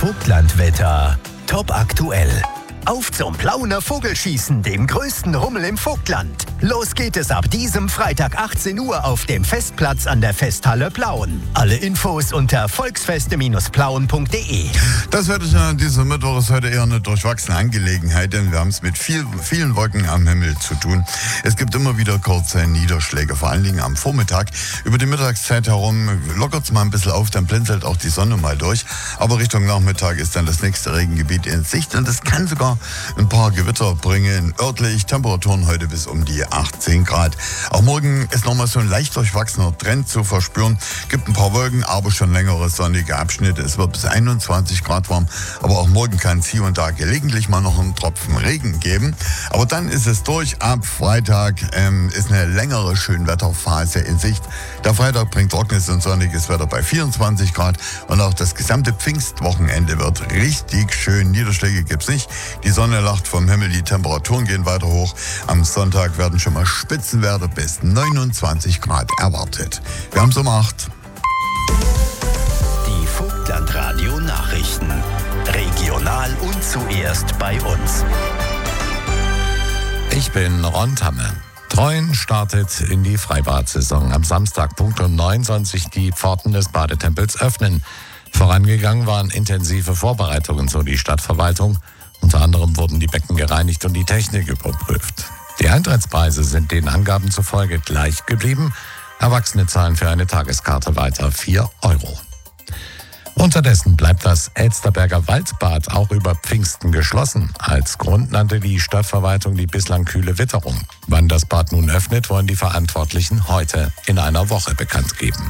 Vogtlandwetter. Top aktuell. Auf zum Plauner Vogelschießen, dem größten Rummel im Vogtland. Los geht es ab diesem Freitag 18 Uhr auf dem Festplatz an der Festhalle Plauen. Alle Infos unter volksfeste-plauen.de. Das Wetter an diesem Mittwoch ist heute eher eine durchwachsene Angelegenheit, denn wir haben es mit vielen Wolken am Himmel zu tun. Es gibt immer wieder kurze Niederschläge, vor allen Dingen am Vormittag. Über die Mittagszeit herum lockert es mal ein bisschen auf, dann blinzelt auch die Sonne mal durch. Aber Richtung Nachmittag ist dann das nächste Regengebiet in Sicht und es kann sogar ein paar Gewitter bringen. Örtlich Temperaturen heute bis um die 18 Grad. Auch morgen ist nochmal so ein leicht durchwachsener Trend zu verspüren. Gibt ein paar Wolken, aber schon längere sonnige Abschnitte. Es wird bis 21 Grad warm, aber auch morgen kann es hier und da gelegentlich mal noch einen Tropfen Regen geben. Aber dann ist es durch. Ab Freitag ist eine längere Schönwetterphase in Sicht. Der Freitag bringt trockenes und sonniges Wetter bei 24 Grad und auch das gesamte Pfingstwochenende wird richtig schön. Niederschläge gibt's nicht. Die Sonne lacht vom Himmel, die Temperaturen gehen weiter hoch. Am Sonntag werden schon mal Spitzenwerte bis 29 Grad erwartet. Wir haben es um 8. Die Vogtlandradio Nachrichten. Regional und zuerst bei uns. Ich bin Ron Tamme. Treuen startet in die Freibad-Saison. Am Samstag Punkt um 9 sollen sich die Pforten des Badetempels öffnen. Vorangegangen waren intensive Vorbereitungen, so die Stadtverwaltung. Unter anderem wurden die Becken gereinigt und die Technik überprüft. Die Eintrittspreise sind den Angaben zufolge gleich geblieben. Erwachsene zahlen für eine Tageskarte weiter 4 Euro. Unterdessen bleibt das Elsterberger Waldbad auch über Pfingsten geschlossen. Als Grund nannte die Stadtverwaltung die bislang kühle Witterung. Wann das Bad nun öffnet, wollen die Verantwortlichen heute in einer Woche bekannt geben.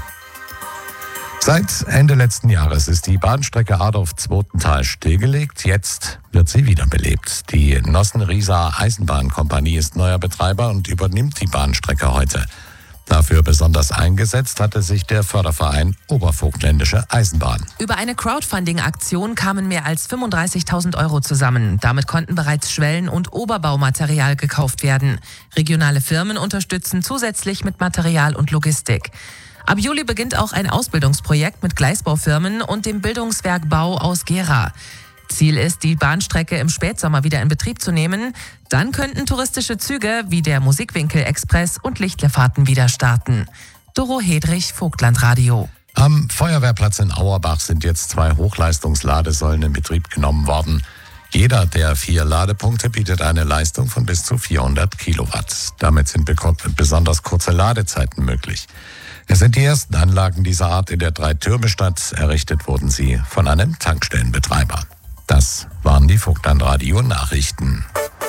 Seit Ende letzten Jahres ist die Bahnstrecke Adorf-Zwotental stillgelegt. Jetzt wird sie wiederbelebt. Die Nossen-Rieser Eisenbahnkompanie ist neuer Betreiber und übernimmt die Bahnstrecke heute. Dafür besonders eingesetzt hatte sich der Förderverein Obervogtländische Eisenbahn. Über eine Crowdfunding-Aktion kamen mehr als 35.000 Euro zusammen. Damit konnten bereits Schwellen- und Oberbaumaterial gekauft werden. Regionale Firmen unterstützen zusätzlich mit Material und Logistik. Ab Juli beginnt auch ein Ausbildungsprojekt mit Gleisbaufirmen und dem Bildungswerk Bau aus Gera. Ziel ist, die Bahnstrecke im Spätsommer wieder in Betrieb zu nehmen. Dann könnten touristische Züge wie der Musikwinkel-Express und Lichtlefahrten wieder starten. Doro Hedrich, Vogtlandradio. Am Feuerwehrplatz in Auerbach sind jetzt 2 Hochleistungsladesäulen in Betrieb genommen worden. Jeder der 4 Ladepunkte bietet eine Leistung von bis zu 400 Kilowatt. Damit sind besonders kurze Ladezeiten möglich. Es sind die ersten Anlagen dieser Art in der Dreitürmestadt. Errichtet wurden sie von einem Tankstellenbetreiber. Das waren die Vogtlandradio-Nachrichten.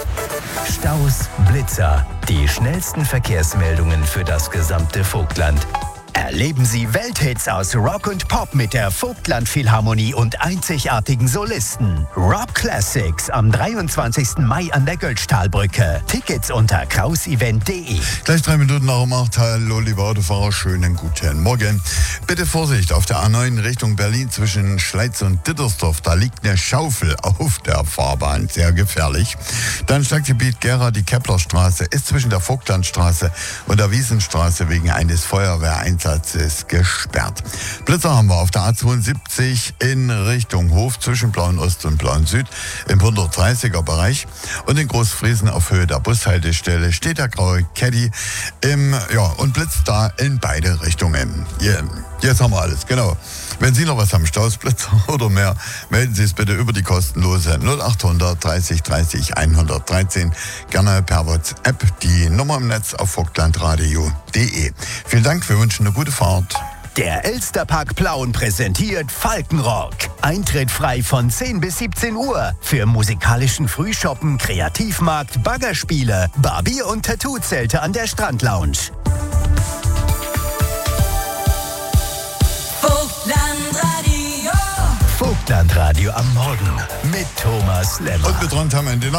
Staus, Blitzer, die schnellsten Verkehrsmeldungen für das gesamte Vogtland. Erleben Sie Welthits aus Rock und Pop mit der Vogtland-Philharmonie und einzigartigen Solisten. Rock Classics am 23. Mai an der Götztalbrücke. Tickets unter krausevent.de. Gleich 3 Minuten nach um 8. Hallo, liebe Autofahrer, schönen guten Morgen. Bitte Vorsicht, auf der A9 Richtung Berlin zwischen Schleiz und Dittersdorf. Da liegt eine Schaufel auf der Fahrbahn, sehr gefährlich. Dann Stadtgebiet Gera, die Keplerstraße ist zwischen der Vogtlandstraße und der Wiesenstraße wegen eines Feuerwehreinsatzes gesperrt. Blitzer haben wir auf der A72 in Richtung Hof zwischen Plauen Ost und Plauen Süd im 130er Bereich und in Großfriesen auf Höhe der Bushaltestelle steht der graue Caddy und blitzt da in beide Richtungen. Jetzt haben wir alles, genau. Wenn Sie noch was haben, Staus, Blitzer oder mehr, melden Sie es bitte über die kostenlose 0800 30 30 113. Gerne per WhatsApp, die Nummer im Netz auf vogtlandradio.de. Vielen Dank, wir wünschen eine gute Fahrt. Der Elsterpark Plauen präsentiert Falkenrock. Eintritt frei von 10 bis 17 Uhr. Für musikalischen Frühschoppen, Kreativmarkt, Baggerspiele, Barbier- und Tattoo-Zelte an der Strandlounge. Vogtlandradio am Morgen mit Thomas Lemmer. Und wir dran haben